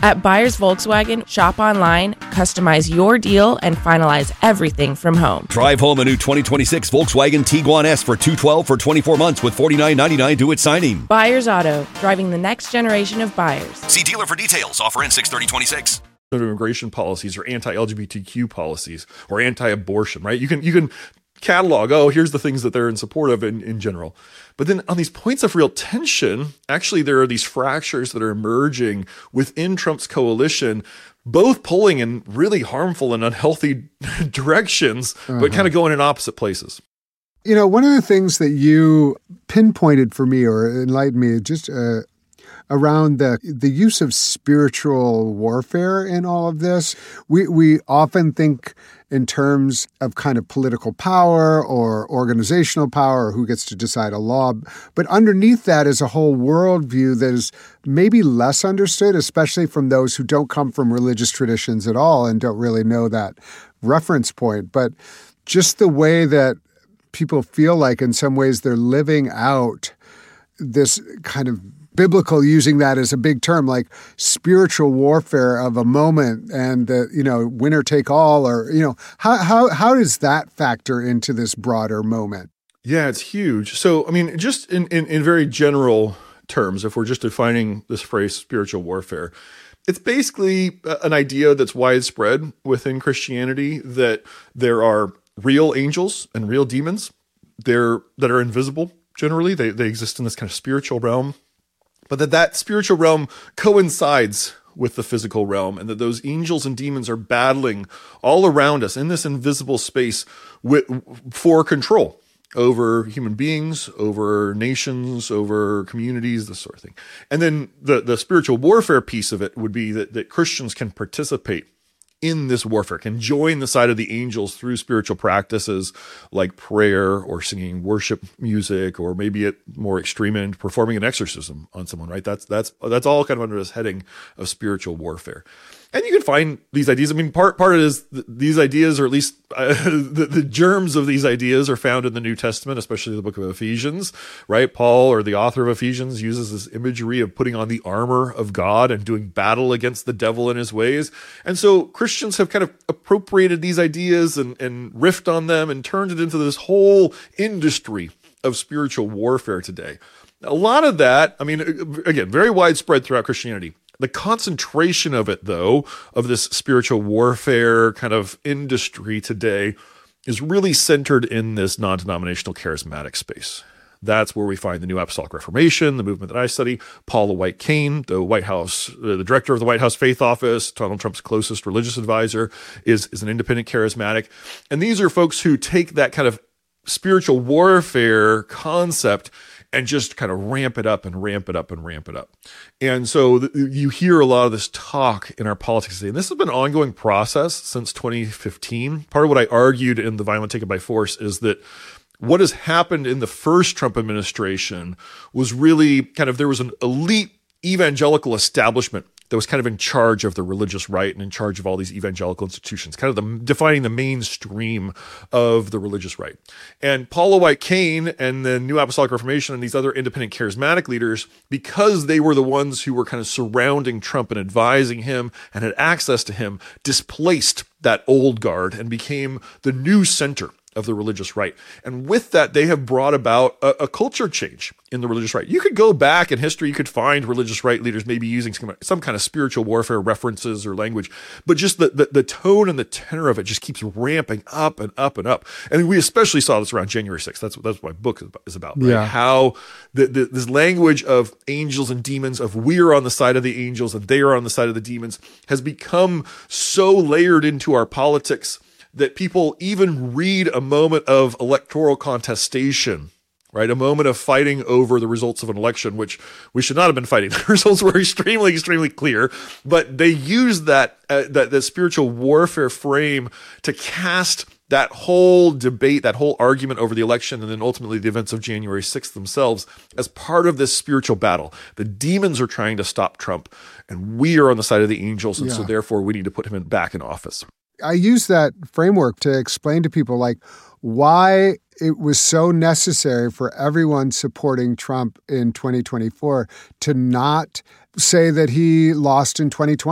At Buyers Volkswagen, shop online, customize your deal, and finalize everything from home. Drive home a new 2026 Volkswagen Tiguan S for $212 for 24 months with $49.99 due at signing. Buyers Auto, driving the next generation of buyers. See dealer for details. Offer ends 6/30/26. Immigration policies or anti-LGBTQ policies or anti-abortion, right? You can catalog, here's the things that they're in support of in general. But then on these points of real tension, actually there are these fractures that are emerging within Trump's coalition, both pulling in really harmful and unhealthy directions, but kind of going in opposite places. You know, one of the things that you pinpointed for me or enlightened me just around the use of spiritual warfare in all of this. We often think in terms of kind of political power or organizational power or who gets to decide a law. But underneath that is a whole worldview that is maybe less understood, especially from those who don't come from religious traditions at all and don't really know that reference point. But just the way that people feel like in some ways they're living out this kind of biblical, using that as a big term, like spiritual warfare of a moment and, winner take all, or, how does that factor into this broader moment? Yeah, it's huge. So, I mean, just in very general terms, if we're just defining this phrase spiritual warfare, it's basically an idea that's widespread within Christianity that there are real angels and real demons that are invisible. Generally, they exist in this kind of spiritual realm. But that spiritual realm coincides with the physical realm, and that those angels and demons are battling all around us in this invisible space for control over human beings, over nations, over communities, this sort of thing. And then the spiritual warfare piece of it would be that Christians can participate in this warfare, can join the side of the angels through spiritual practices like prayer or singing worship music, or maybe at more extreme end, performing an exorcism on someone, right? That's all kind of under this heading of spiritual warfare. And you can find these ideas. I mean, part of it is these ideas, or at least the germs of these ideas, are found in the New Testament, especially the book of Ephesians, right? Paul, or the author of Ephesians, uses this imagery of putting on the armor of God and doing battle against the devil and his ways. And so Christians have kind of appropriated these ideas and riffed on them and turned it into this whole industry of spiritual warfare today. A lot of that, I mean, again, very widespread throughout Christianity. The concentration of it, though, of this spiritual warfare kind of industry today, is really centered in this non-denominational charismatic space. That's where we find the New Apostolic Reformation, the movement that I study. Paula White Cain, the director of the White House Faith Office, Donald Trump's closest religious advisor, is an independent charismatic. And these are folks who take that kind of spiritual warfare concept and just kind of ramp it up and ramp it up and ramp it up. And so you hear a lot of this talk in our politics today. And this has been an ongoing process since 2015. Part of what I argued in The Violent Taken by Force is that what has happened in the first Trump administration was really kind of, there was an elite evangelical establishment that was kind of in charge of the religious right and in charge of all these evangelical institutions, kind of defining the mainstream of the religious right. And Paula White Cain and the New Apostolic Reformation and these other independent charismatic leaders, because they were the ones who were kind of surrounding Trump and advising him and had access to him, displaced that old guard and became the new center of the religious right. And with that, they have brought about a culture change in the religious right. You could go back in history, you could find religious right leaders maybe using some kind of spiritual warfare references or language, but just the tone and the tenor of it just keeps ramping up and up and up. And we especially saw this around January 6th. That's what my book is about, right? Yeah. How this language of angels and demons, of we're on the side of the angels and they are on the side of the demons, has become so layered into our politics that people even read a moment of electoral contestation, right? A moment of fighting over the results of an election, which we should not have been fighting. The results were extremely, extremely clear, but they used that spiritual warfare frame to cast that whole debate, that whole argument over the election, and then ultimately the events of January 6th themselves as part of this spiritual battle. The demons are trying to stop Trump, and we are on the side of the angels, and so therefore we need to put him back in office. I use that framework to explain to people like why it was so necessary for everyone supporting Trump in 2024 to not say that he lost in 2020.